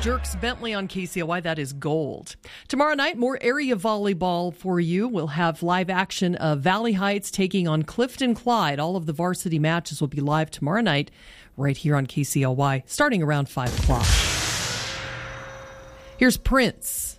Dierks Bentley on KCOY. That is gold. Tomorrow night, more area volleyball for you. We'll have live action of Valley Heights taking on Clifton Clyde. All of the varsity matches will be live tomorrow night right here on KCOY, starting around 5 o'clock. Here's Prince.